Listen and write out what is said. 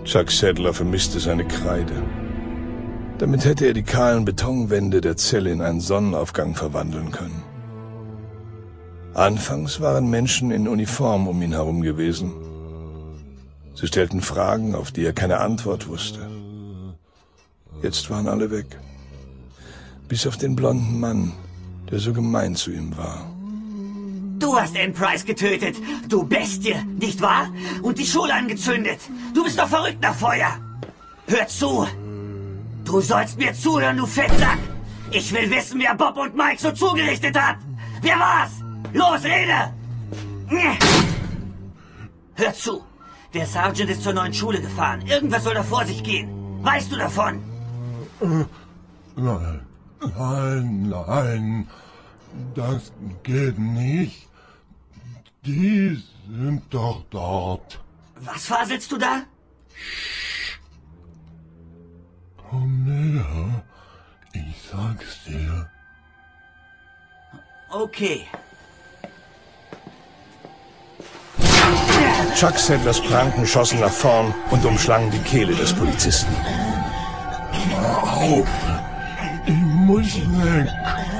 Chuck Sadler vermisste seine Kreide. Damit hätte er die kahlen Betonwände der Zelle in einen Sonnenaufgang verwandeln können. Anfangs waren Menschen in Uniform um ihn herum gewesen. Sie stellten Fragen, auf die er keine Antwort wusste. Jetzt waren alle weg. Bis auf den blonden Mann, der so gemein zu ihm war. Du hast Ann Price getötet, du Bestie, nicht wahr? Und die Schule angezündet. Du bist doch verrückt nach Feuer. Hör zu. Du sollst mir zuhören, du Fettsack. Ich will wissen, wer Bob und Mike so zugerichtet hat. Wer war's? Los, rede! Hör zu. Der Sergeant ist zur neuen Schule gefahren. Irgendwas soll da vor sich gehen. Weißt du davon? Nein. Das geht nicht. Die sind doch dort. Was faselst du da? Komm näher. Ich sag's dir. Okay. Chuck Sadlers Pranken schossen nach vorn und umschlangen die Kehle des Polizisten. Hör auf! Ich muss weg!